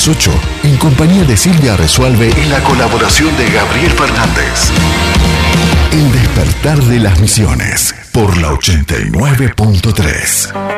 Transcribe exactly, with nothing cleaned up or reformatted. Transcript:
las ocho, en compañía de Silvia Resuelve y la colaboración de Gabriel Fernández. El despertar de las misiones, por la ochenta y nueve punto tres.